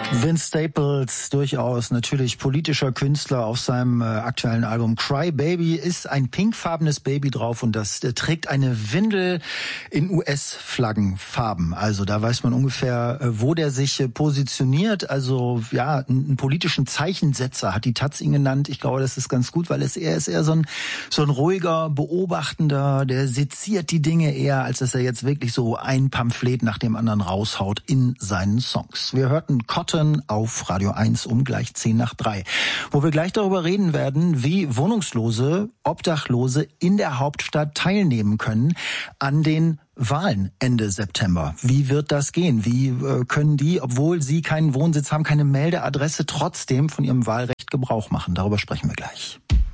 Vince Staples, durchaus natürlich politischer Künstler, auf seinem aktuellen Album Cry Baby ist ein pinkfarbenes Baby drauf und das trägt eine Windel in US-Flaggenfarben. Also da weiß man ungefähr, wo der sich positioniert. Also ja, einen politischen Zeichensetzer hat die Taz ihn genannt. Ich glaube, das ist ganz gut, weil er ist eher so ein ruhiger Beobachtender, der seziert die Dinge eher, als dass er jetzt wirklich so ein Pamphlet nach dem anderen raushaut in seinen Songs. Wir hörten Cotton auf Radio 1 um gleich 2:10, wo wir gleich darüber reden werden, wie Wohnungslose, Obdachlose in der Hauptstadt teilnehmen können an den Wahlen Ende September. Wie wird das gehen? Wie können die, obwohl sie keinen Wohnsitz haben, keine Meldeadresse, trotzdem von ihrem Wahlrecht Gebrauch machen? Darüber sprechen wir gleich.